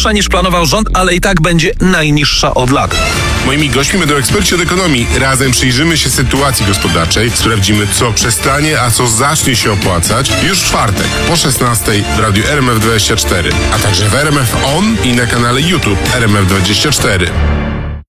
wyższa niż planował rząd, ale i tak będzie najniższa od lat. Moimi gośćmi będą eksperci od ekonomii. Razem przyjrzymy się sytuacji gospodarczej, sprawdzimy, co przestanie, a co zacznie się opłacać już w czwartek po 16:00 w radiu RMF24, a także w RMF On i na kanale YouTube RMF24.